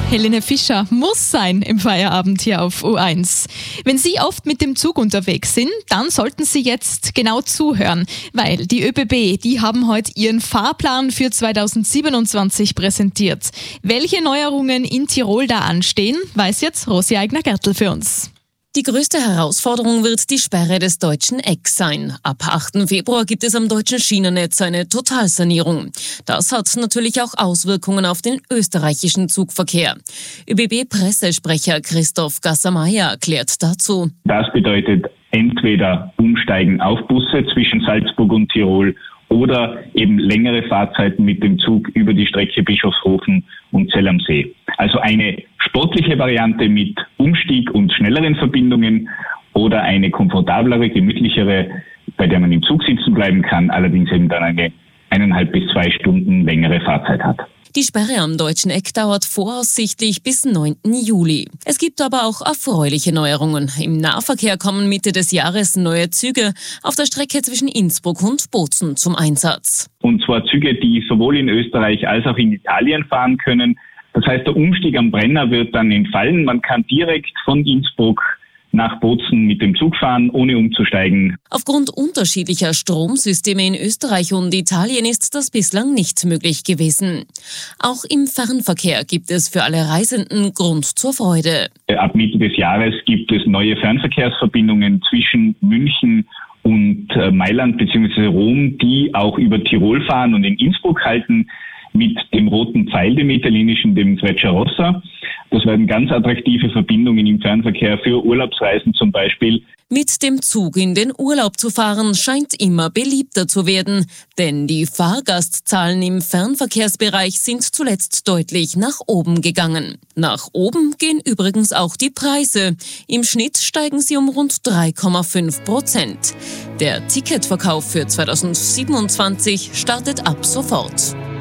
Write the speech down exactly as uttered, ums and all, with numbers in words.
Helene Fischer muss sein im Feierabend hier auf U eins. Wenn Sie oft mit dem Zug unterwegs sind, dann sollten Sie jetzt genau zuhören, weil die ÖBB, die haben heute ihren Fahrplan für zweitausendsiebenundzwanzig präsentiert. Welche Neuerungen in Tirol da anstehen, weiß jetzt Rosi Eigner-Gertl für uns. Die größte Herausforderung wird die Sperre des deutschen Ecks sein. Ab achten Februar gibt es am deutschen Schienennetz eine Totalsanierung. Das hat natürlich auch Auswirkungen auf den österreichischen Zugverkehr. ÖBB-Pressesprecher Christoph Gasser-Mayer erklärt dazu. Das bedeutet entweder Umsteigen auf Busse zwischen Salzburg und Tirol oder eben längere Fahrzeiten mit dem Zug über die Strecke Bischofshofen und Zell am See. Also eine sportliche Variante mit Umstieg und schnelleren Verbindungen oder eine komfortablere, gemütlichere, bei der man im Zug sitzen bleiben kann, allerdings eben dann eine eineinhalb bis zwei Stunden längere Fahrzeit hat. Die Sperre am deutschen Eck dauert voraussichtlich bis neunten Juli. Es gibt aber auch erfreuliche Neuerungen. Im Nahverkehr kommen Mitte des Jahres neue Züge auf der Strecke zwischen Innsbruck und Bozen zum Einsatz. Und zwar Züge, die sowohl in Österreich als auch in Italien fahren können. Das heißt, der Umstieg am Brenner wird dann entfallen. Man kann direkt von Innsbruck nach Bozen mit dem Zug fahren, ohne umzusteigen. Aufgrund unterschiedlicher Stromsysteme in Österreich und Italien ist das bislang nicht möglich gewesen. Auch im Fernverkehr gibt es für alle Reisenden Grund zur Freude. Ab Mitte des Jahres gibt es neue Fernverkehrsverbindungen zwischen München und Mailand bzw. Rom, die auch über Tirol fahren und in Innsbruck halten, mit dem roten Pfeil, dem italienischen, dem Frecciarossa. Das werden ganz attraktive Verbindungen im Fernverkehr für Urlaubsreisen zum Beispiel. Mit dem Zug in den Urlaub zu fahren, scheint immer beliebter zu werden, denn die Fahrgastzahlen im Fernverkehrsbereich sind zuletzt deutlich nach oben gegangen. Nach oben gehen übrigens auch die Preise. Im Schnitt steigen sie um rund drei Komma fünf Prozent. Der Ticketverkauf für zweitausendsiebenundzwanzig startet ab sofort.